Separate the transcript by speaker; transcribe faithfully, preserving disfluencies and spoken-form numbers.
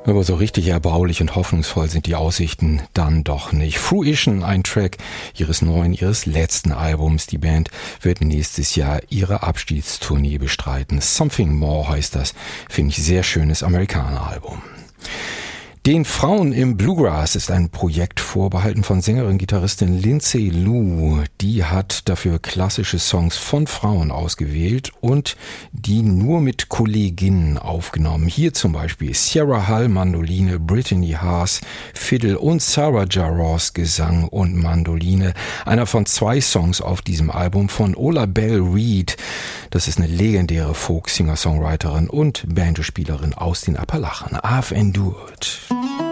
Speaker 1: Aber so richtig erbaulich und hoffnungsvoll sind die Aussichten dann doch nicht. Fruition, ein Track ihres neuen, ihres letzten Albums. Die Band wird nächstes Jahr ihre Abschiedstournee bestreiten. Something More heißt das. Finde ich sehr schönes Amerikaner-Album. Den Frauen im Bluegrass ist ein Projekt vorbehalten von Sängerin-Gitarristin Lindsay Lou. Die hat dafür klassische Songs von Frauen ausgewählt und die nur mit Kolleginnen aufgenommen. Hier zum Beispiel Sierra Hull Mandoline, Brittany Haas Fiddle und Sarah Jarosz Gesang und Mandoline. Einer von zwei Songs auf diesem Album von Ola Belle Reed. Das ist eine legendäre Folk-Singer-Songwriterin und Banjospielerin aus den Appalachen. I've Endured.